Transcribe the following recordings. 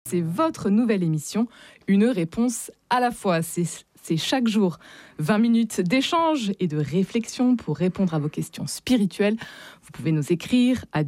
C'est votre nouvelle émission, Une réponse à la fois. C'est chaque jour 20 minutes d'échange et de réflexion pour répondre à vos questions spirituelles. Vous pouvez nous écrire à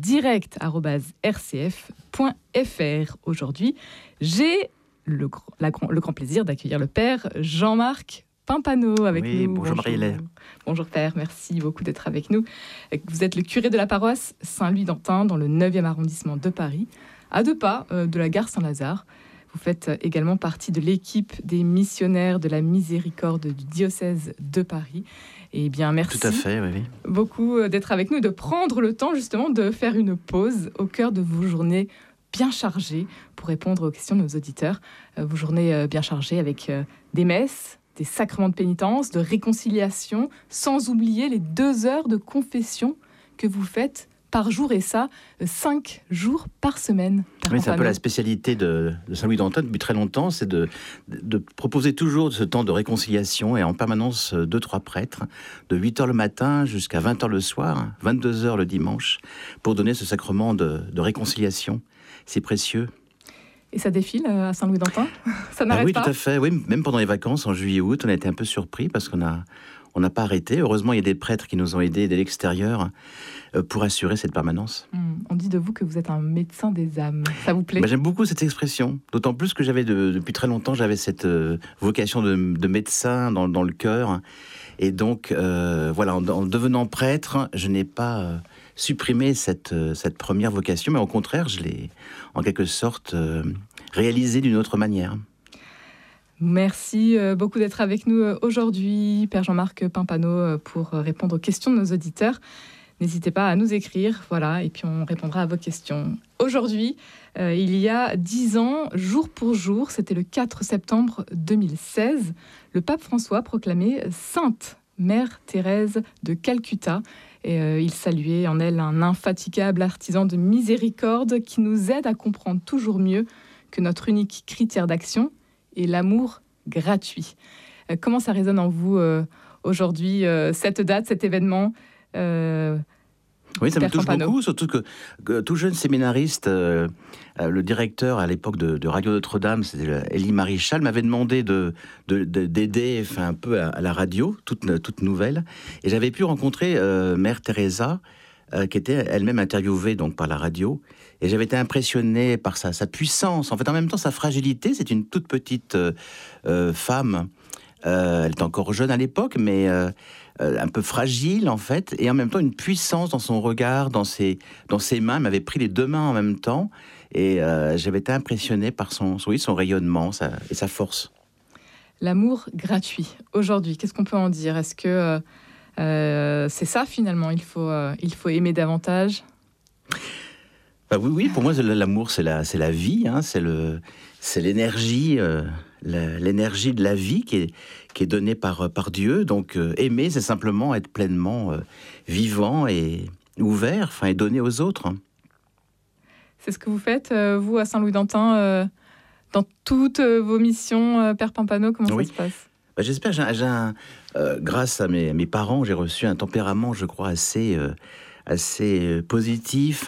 direct@rcf.fr. Aujourd'hui, j'ai le grand plaisir d'accueillir le père Jean-Marc Pimpano avec nous. Bonjour Marie-Hélène. Bonjour père, merci beaucoup d'être avec nous. Vous êtes le curé de la paroisse Saint-Louis-d'Antin dans le 9e arrondissement de Paris, à 2 pas de la gare Saint-Lazare. Vous faites également partie de l'équipe des missionnaires de la miséricorde du diocèse de Paris. Et bien, merci Tout à fait, oui. beaucoup d'être avec nous et de prendre le temps justement de faire une pause au cœur de vos journées bien chargées pour répondre aux questions de nos auditeurs. Vos journées bien chargées avec des messes, des sacrements de pénitence, de réconciliation, sans oublier les 2 heures de confession que vous faites par jour, et ça, 5 jours par semaine. Oui, c'est un peu la spécialité de Saint-Louis-d'Antin depuis très longtemps, c'est de proposer toujours ce temps de réconciliation et en permanence 2-3 prêtres, de 8h le matin jusqu'à 20h le soir, 22h le dimanche, pour donner ce sacrement de réconciliation. C'est précieux. Et ça défile à Saint-Louis-d'Antin? Ça n'arrête pas? Oui, tout à fait. Oui, même pendant les vacances, en juillet-août, on a été un peu surpris parce qu'on n'a pas arrêté. Heureusement, il y a des prêtres qui nous ont aidés dès l'extérieur pour assurer cette permanence. On dit de vous que vous êtes un médecin des âmes. Ça vous plaît? J'aime beaucoup cette expression. D'autant plus que depuis très longtemps, j'avais cette vocation de médecin dans le cœur. Et donc, voilà, en devenant prêtre, je n'ai pas supprimé cette première vocation, mais au contraire, je l'ai en quelque sorte réalisée d'une autre manière. Merci beaucoup d'être avec nous aujourd'hui, Père Jean-Marc Pimpano, pour répondre aux questions de nos auditeurs. N'hésitez pas à nous écrire, voilà, et puis on répondra à vos questions. Aujourd'hui, il y a 10 ans, jour pour jour, c'était le 4 septembre 2016, le pape François proclamait Sainte Mère Thérèse de Calcutta. Et il saluait en elle un infatigable artisan de miséricorde qui nous aide à comprendre toujours mieux que notre unique critère d'action est l'amour gratuit. Comment ça résonne en vous aujourd'hui, cette date, cet événement? Oui, ça me touche beaucoup, surtout que tout jeune séminariste, le directeur à l'époque de Radio Notre-Dame, c'était Élie Maréchal, m'avait demandé d'aider un peu à la radio, toute nouvelle. Et j'avais pu rencontrer Mère Teresa, qui était elle-même interviewée donc, par la radio. Et j'avais été impressionné par sa puissance, en fait, en même temps sa fragilité. C'est une toute petite femme. Elle était encore jeune à l'époque, mais un peu fragile en fait, et en même temps une puissance dans son regard, dans ses mains. Elle m'avait pris les 2 mains en même temps, et j'avais été impressionné par son rayonnement et sa force. L'amour gratuit. Aujourd'hui, qu'est-ce qu'on peut en dire? Est-ce que c'est ça finalement? Il faut aimer davantage? Oui, pour moi l'amour c'est la vie, hein, c'est l'énergie. L'énergie de la vie qui est donnée par Dieu. Donc aimer, c'est simplement être pleinement vivant et ouvert, et donné aux autres. C'est ce que vous faites, vous, à Saint-Louis-d'Antin, dans toutes vos missions, Père Pimpano, comment ça se passe? J'espère. Grâce à mes parents, j'ai reçu un tempérament, je crois, assez positif,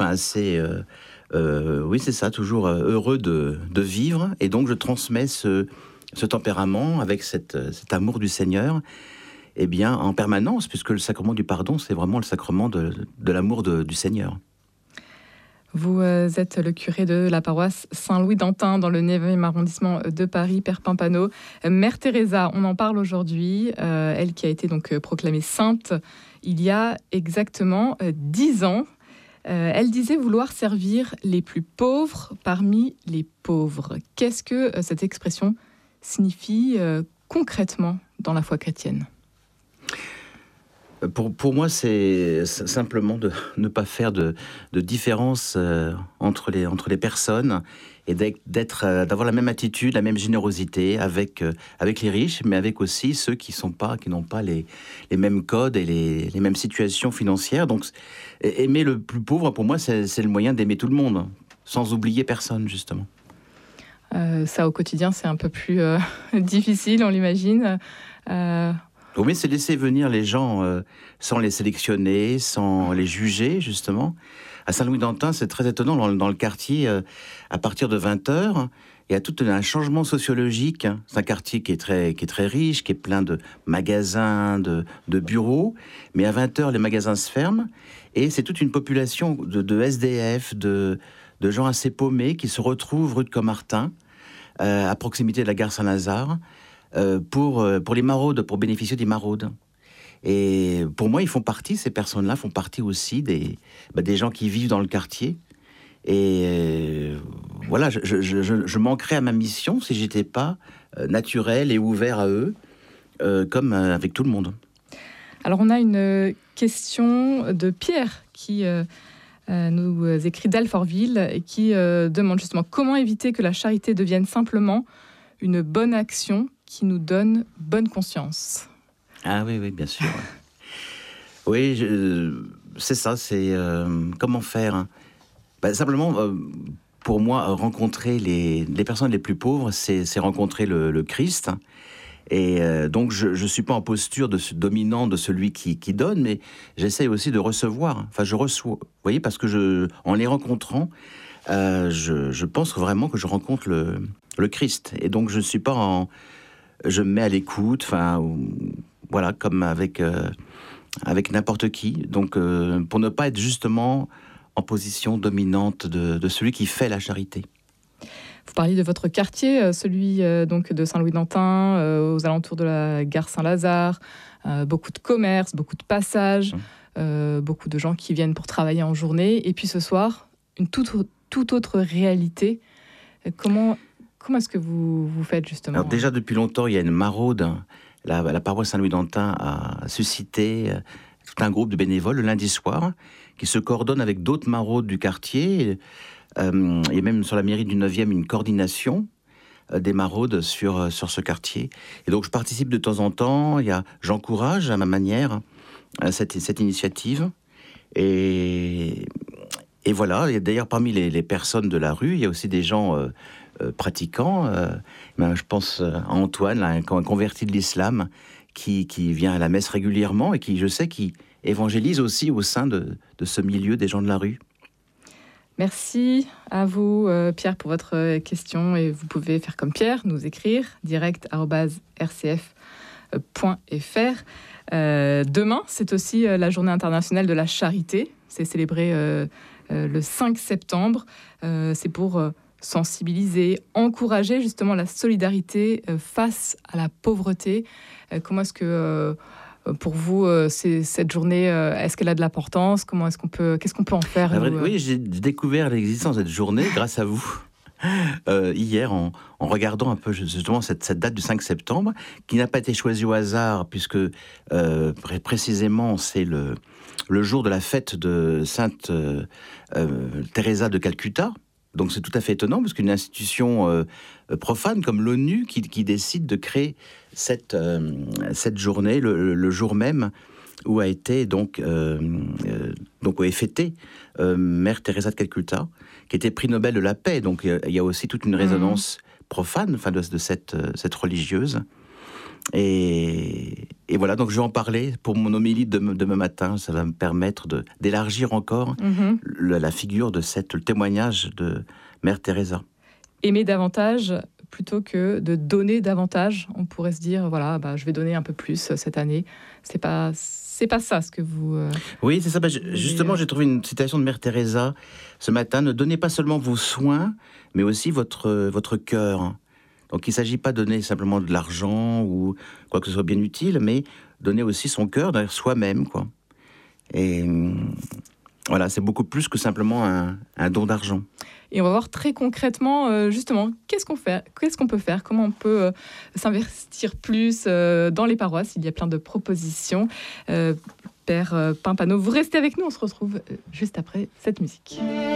oui, c'est ça, toujours heureux de vivre. Et donc, je transmets ce tempérament avec cet amour du Seigneur, en permanence, puisque le sacrement du pardon, c'est vraiment le sacrement de l'amour du Seigneur. Vous êtes le curé de la paroisse Saint-Louis-d'Antin dans le 9e arrondissement de Paris, Père Pimpano. Mère Teresa, on en parle aujourd'hui, elle qui a été donc proclamée sainte il y a exactement 10 ans. Elle disait vouloir servir les plus pauvres parmi les pauvres. Qu'est-ce que cette expression signifie concrètement dans la foi chrétienne? Pour moi, c'est simplement de ne pas faire de différence entre les personnes et d'avoir la même attitude, la même générosité avec les riches, mais avec aussi ceux qui n'ont pas les mêmes codes et les mêmes situations financières. Donc, aimer le plus pauvre, pour moi, c'est le moyen d'aimer tout le monde, sans oublier personne, justement. Ça, au quotidien, c'est un peu plus difficile, on l'imagine. Oui, c'est laisser venir les gens sans les sélectionner, sans les juger, justement. À Saint-Louis-d'Antin, c'est très étonnant, dans le quartier, à partir de 20h, il y a tout un changement sociologique. C'est un quartier qui est très riche, qui est plein de magasins, de bureaux. Mais à 20h, les magasins se ferment. Et c'est toute une population de SDF, de gens assez paumés qui se retrouvent rue de Commartin, à proximité de la gare Saint-Lazare, pour les maraudes, pour bénéficier des maraudes. Et pour moi, ces personnes-là font partie aussi des gens qui vivent dans le quartier. Et voilà, je manquerais à ma mission si j'étais pas naturel et ouvert à eux, comme avec tout le monde. Alors, on a une question de Pierre qui nous écrit d'Alfortville et qui demande justement comment éviter que la charité devienne simplement une bonne action qui nous donne bonne conscience. Ah oui, bien sûr. Oui, c'est ça, c'est comment faire. Simplement, pour moi, rencontrer les personnes les plus pauvres, c'est rencontrer le Christ. Et donc, je ne suis pas en posture dominant de celui qui donne, mais j'essaye aussi de recevoir. Enfin, je reçois. Vous voyez, parce que en les rencontrant, je pense vraiment que je rencontre le Christ. Et donc, je ne suis pas je me mets à l'écoute, enfin, voilà, comme avec n'importe qui. Donc, pour ne pas être justement en position dominante de celui qui fait la charité. Vous parliez de votre quartier, celui donc de Saint-Louis-d'Antin, aux alentours de la gare Saint-Lazare. Beaucoup de commerces, beaucoup de passages, beaucoup de gens qui viennent pour travailler en journée. Et puis ce soir, une toute autre réalité. Comment est-ce que vous faites justement ? Alors déjà, depuis longtemps, il y a une maraude. La paroisse Saint-Louis-d'Antin a suscité tout un groupe de bénévoles le lundi soir qui se coordonnent avec d'autres maraudes du quartier. Il y a même sur la mairie du 9e une coordination des maraudes sur ce quartier. Et donc je participe de temps en temps, j'encourage à ma manière cette initiative. Et voilà, et d'ailleurs parmi les personnes de la rue, il y a aussi des gens pratiquants. Je pense à Antoine, un converti de l'islam, qui vient à la messe régulièrement et qui, je sais, qui évangélise aussi au sein de ce milieu des gens de la rue. Merci à vous, Pierre, pour votre question. Et vous pouvez faire comme Pierre, nous écrire direct@rcf.fr. Demain, c'est aussi la journée internationale de la charité. C'est célébré le 5 septembre. C'est pour sensibiliser, encourager justement la solidarité face à la pauvreté. Comment est-ce que... pour vous, cette journée, est-ce qu'elle a de l'importance ? Qu'est-ce qu'on peut en faire ? Oui, j'ai découvert l'existence de cette journée grâce à vous. Hier, en regardant un peu justement cette date du 5 septembre, qui n'a pas été choisie au hasard, puisque précisément c'est le jour de la fête de Sainte Teresa de Calcutta. Donc c'est tout à fait étonnant, parce qu'une institution profane comme l'ONU qui décide de créer cette journée, le jour même où a été donc où est fêtée Mère Teresa de Calcutta, qui était prix Nobel de la paix. Donc il y a aussi toute une résonance profane, enfin de cette religieuse. Et voilà, donc je vais en parler pour mon homélie de demain matin. Ça va me permettre d'élargir encore la figure de le témoignage de Mère Teresa. Aimer davantage plutôt que de donner davantage. On pourrait se dire, voilà, je vais donner un peu plus cette année. C'est pas ça ce que vous... Oui, c'est ça. Justement, j'ai trouvé une citation de Mère Teresa ce matin. Ne donnez pas seulement vos soins, mais aussi votre cœur. Donc il ne s'agit pas de donner simplement de l'argent ou quoi que ce soit bien utile, mais donner aussi son cœur, d'ailleurs soi-même, quoi. Et voilà, c'est beaucoup plus que simplement un don d'argent. Et on va voir très concrètement, justement, qu'est-ce qu'on peut faire, comment on peut s'investir plus dans les paroisses. Il y a plein de propositions. Père Pimpano, vous restez avec nous, on se retrouve juste après cette musique.